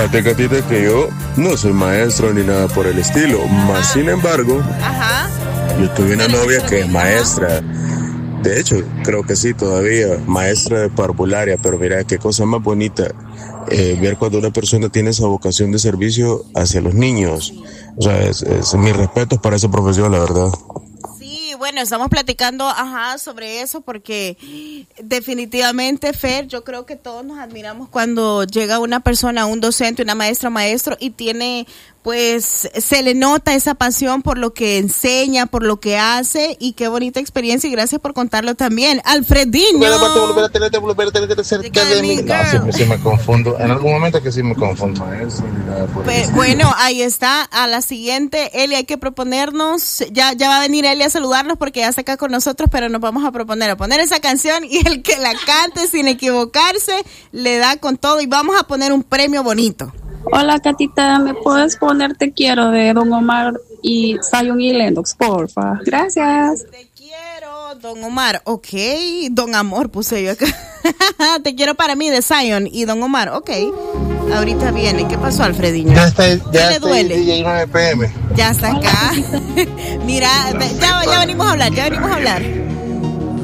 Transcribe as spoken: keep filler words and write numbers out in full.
fíjate, Catita, que yo no soy maestro ni nada por el estilo. Más sin embargo, Ajá. yo tuve una novia que es maestra. De hecho, creo que sí, todavía, maestra de parvularia. Pero mira, qué cosa más bonita eh, ver cuando una persona tiene esa vocación de servicio hacia los niños. O sea, es, es mis respetos para esa profesión, la verdad. Bueno, estamos platicando, ajá, sobre eso porque definitivamente, Fer, yo creo que todos nos admiramos cuando llega una persona, un docente, una maestra, maestro y tiene, pues, se le nota esa pasión por lo que enseña, por lo que hace y qué bonita experiencia y gracias por contarlo también. Alfredinho. Bueno, aparte, volver a tenerte, volver a tenerte cerca de mí. No, siempre sí me confundo. En algún momento que sí me confundo. Eso, pues, bueno, ahí está. A la siguiente, Eli, hay que proponernos. Ya, ya va a venir Eli a saludarnos porque ya está acá con nosotros, pero nos vamos a proponer a poner esa canción y el que la cante sin equivocarse le da con todo y vamos a poner un premio bonito. Hola, Catita, ¿me puedes poner Te Quiero de Don Omar y Zion y Lennox, porfa? Gracias. Te quiero, Don Omar. Ok, Don Amor puse yo acá. Te quiero para mí de Zion y Don Omar. Ok, ahorita viene. ¿Qué pasó, Alfredinho? Ya está, ya ¿Qué le está duele? D J nueve P M. Ya está acá. Mira, ya, ya venimos a hablar, ya venimos a hablar.